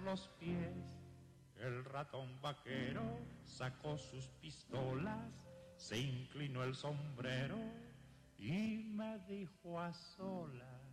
los pies. El ratón vaquero sacó sus pistolas, se inclinó el sombrero y me dijo a solas: